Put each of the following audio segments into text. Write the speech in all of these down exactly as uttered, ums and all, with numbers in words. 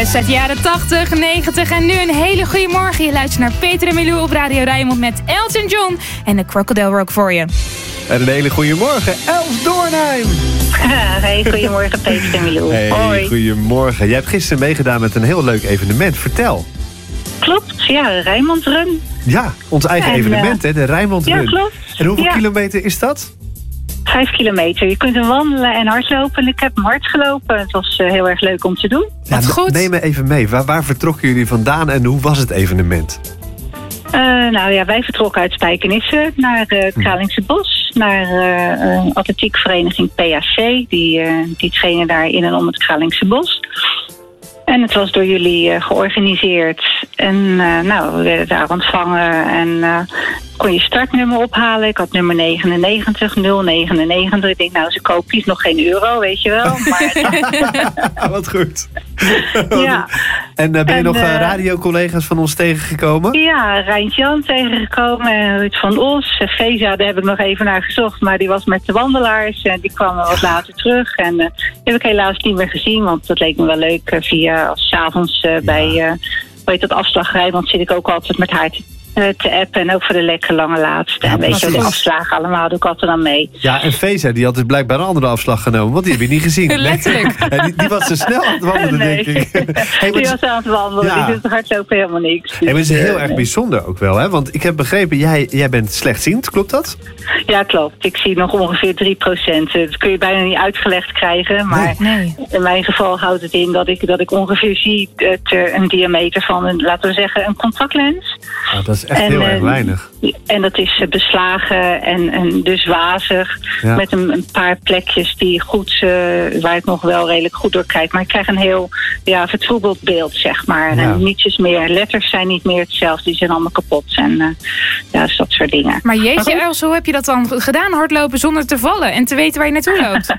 Hits uit de jaren tachtig, negentig en nu een hele goede morgen. Je luistert naar Peter en Milou op Radio Rijnmond met Elton John en de Crocodile Rock voor je. En een hele goede morgen, Els Doornheim. Hey, goedemorgen Peter en Milou. Hey, hoi. Goedemorgen. Jij hebt gisteren meegedaan met een heel leuk evenement. Vertel. Klopt, ja, de Rijnmond Run. Ja, ons eigen en, evenement, hè, de Rijnmond Run. Ja, klopt. En hoeveel ja. kilometer is dat? Vijf kilometer. Je kunt hem wandelen en hardlopen. Ik heb hem hard gelopen. Het was uh, heel erg leuk om te doen. Ja, Wat goed. Neem me even mee. Waar, waar vertrokken jullie vandaan en hoe was het evenement? Uh, nou ja, wij vertrokken uit Spijkenisse naar uh, het Kralingse Bos. Naar uh, uh, atletiekvereniging P A C. Die, uh, die trainen daar in en om het Kralingse Bos. En het was door jullie uh, georganiseerd. En uh, nou, we werden daar ontvangen en uh, kon je startnummer ophalen. Ik had nummer negenennegentig, nul negenennegentig. Ik denk, nou, ze koop is nog geen euro, weet je wel. Maar Wat goed. ja. En uh, ben je En, nog uh, uh, radiocollega's van ons tegengekomen? Ja, Rijntje-Jan tegengekomen en Ruud van Os. Veza, daar heb ik nog even naar gezocht, maar die was met de wandelaars. En die kwam wat later terug. En uh, die heb ik helaas niet meer gezien, want dat leek me wel leuk uh, via als 's avonds uh, bij uh, weet dat afslaggerij, want zit ik ook altijd met haar te, uh, te appen en ook voor de lekker lange laatste. Ja, en weet je, precies. de afslagen allemaal doe ik altijd dan mee. Ja, en Veza, die had dus blijkbaar een andere afslag genomen, want die heb je niet gezien. Letterlijk. Nee, die, die was zo snel aan het wandelen, Nee. denk ik. Hey, maar Die het was aan het wandelen, Ja. die doet hardlopen helemaal niks. hey, maar het is heel Dus, erg uh, bijzonder ook wel, hè? Want ik heb begrepen, jij, jij bent slechtziend, klopt dat? Ja, klopt. Ik zie nog ongeveer drie procent. Dat kun je bijna niet uitgelegd krijgen. Maar Nee. in mijn geval houdt het in dat ik, dat ik ongeveer zie ter een diameter van, een, laten we zeggen, een contactlens. Ah, dat is echt En, heel eh, erg weinig. En dat is uh, beslagen en, en dus wazig. Ja. Met een, een paar plekjes die goed, uh, waar ik nog wel redelijk goed door kijk. Maar ik krijg een heel ja, vertroebeld beeld, zeg maar. Ja. En niets is meer. Letters zijn niet meer hetzelfde. Die zijn allemaal kapot. En uh, ja, dus dat soort dingen. Maar jeetje Maar goed. Els, hoe heb je dat dan gedaan, hardlopen zonder te vallen en te weten waar je naartoe loopt?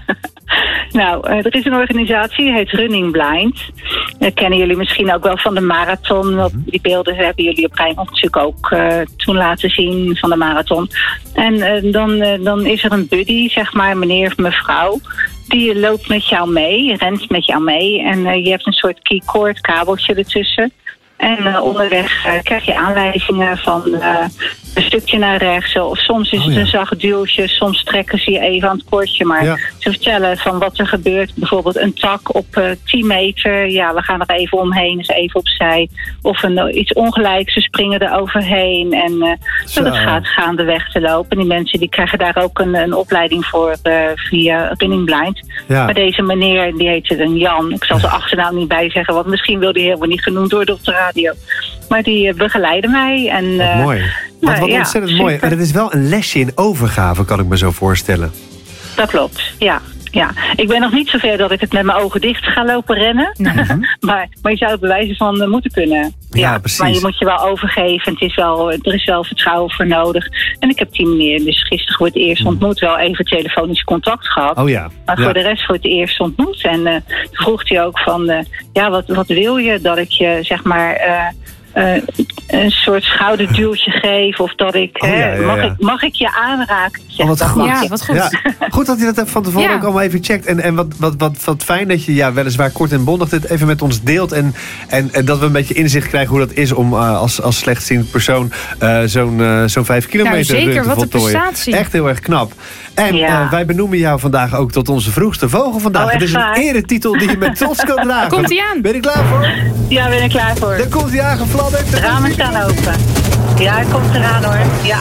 Nou, uh, er is een organisatie, die heet Running Blind. Dat kennen jullie misschien ook wel van de marathon. Want die beelden hebben jullie op Rijnmond natuurlijk ook uh, toen laten zien van de marathon. En uh, dan, uh, dan is er een buddy, zeg maar, meneer of mevrouw. Die loopt met jou mee, rent met jou mee. En uh, je hebt een soort keycord, kabeltje ertussen. En uh, onderweg uh, krijg je aanwijzingen van uh, een stukje naar rechts. Of soms is Oh, het ja. een zacht duwtje. Soms trekken ze je even aan het koordje. Maar Ja. ze vertellen van wat er gebeurt. Bijvoorbeeld een tak op uh, tien meter. Ja, we gaan er even omheen. Dus even opzij. Of een, uh, iets ongelijks. Ze springen er overheen. En uh, Zo. dat gaat gaandeweg te lopen. En die mensen die krijgen daar ook een, een opleiding voor uh, via Running Blind. Ja. Maar deze meneer, die heette een Jan. Ik zal zijn achternaam niet bij zeggen. Want misschien wil die helemaal niet genoemd worden op de radio. Maar die uh, begeleiden mij. En, Wat uh, mooi. Wat, nou, wat ja, ontzettend mooi. super. En het is wel een lesje in overgave, kan ik me zo voorstellen. Dat klopt, ja. ja. Ik ben nog niet zover dat ik het met mijn ogen dicht ga lopen rennen. maar, maar je zou het bewijzen van uh, moeten kunnen. Ja, precies. Maar je moet je wel overgeven. Het is wel, er is wel vertrouwen voor nodig. En ik heb die meneer dus gisteren voor het eerst ontmoet. Wel even telefonisch contact gehad. Oh ja. Maar Ja. voor de rest voor het eerst ontmoet. En uh, toen vroeg hij ook van... Uh, ja, wat, wat wil je? Dat ik je, zeg maar... Uh, Uh, een soort schouderduwtje geef of dat ik, Oh, hè, ja, ja, mag, ja. ik mag ik je aanraken? Oh, Zeg, wat dat goed. mag Ja, je. wat goed. Ja, goed dat je dat van tevoren Ja. ook allemaal even checkt. En, en wat, wat, wat, wat fijn dat je ja, weliswaar kort en bondig dit even met ons deelt. En, en, en dat we een beetje inzicht krijgen hoe dat is om uh, als, als slechtziend persoon uh, zo'n uh, zo'n vijf kilometer Nou, zeker, run te wat een voltooien. prestatie. Echt heel erg knap. En Ja. uh, wij benoemen jou vandaag ook tot onze vroegste vogel vandaag. Oh, Het echt is een waar? eretitel die je met trots kan dragen. Komt-ie aan. Ben je er klaar voor? Ja, ben ik klaar voor. Dan komt hij aangefladderd. De ramen staan open. Ja, hij komt eraan hoor. Ja.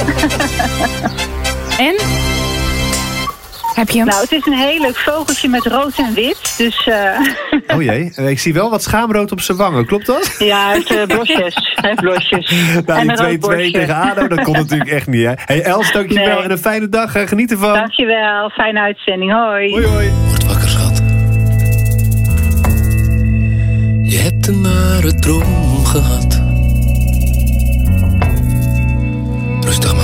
En? Heb je hem? Nou, het is een heel leuk vogeltje met rood en wit. Dus uh, Oh jee, ik zie wel wat schaamrood op zijn wangen. Klopt dat? ja, hij heeft uh, blosjes. Hij heeft blosjes. Nou, en die een rood twee twee borstje. tegen ADO, dat kon natuurlijk echt niet, hè? Hey Els, dankjewel Nee. en een fijne dag. Uh, geniet ervan. Dankjewel, fijne uitzending. Hoi. Hoi, hoi. Word wakker, schat. Je hebt een nare droom gehad. Rustig maar